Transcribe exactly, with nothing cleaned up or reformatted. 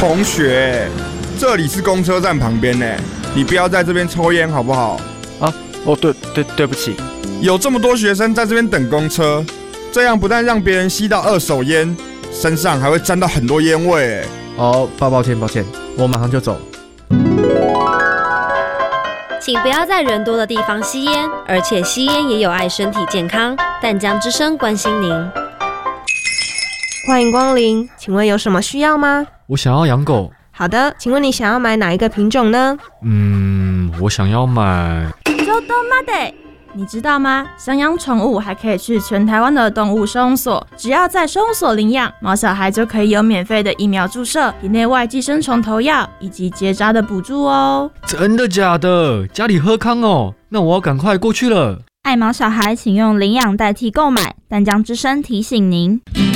同学，这里是公车站旁边呢，你不要在这边抽烟好不好？ 啊，哦，对对对不起。 有这么多学生在这边等公车，这样不但让别人吸到二手烟，身上还会沾到很多烟味。 哦，抱抱歉抱歉，我马上就走。 请不要在人多的地方吸烟，而且吸烟也有害身体健康。淡江之声关心您。 欢迎光临，请问有什么需要吗？ 我想要养狗。 好的，请问你想要买哪一个品种呢？ 嗯，我想要买。 周东妈的，你知道吗？想养宠物还可以去全台湾的动物收容所，只要在收容所领养，毛小孩就可以有免费的疫苗注射、体内外寄生虫投药以及结扎的补助哦。 真的假的？家里喝康哦，那我要赶快过去了。 爱毛小孩，请用领养代替购买。淡江之声提醒您。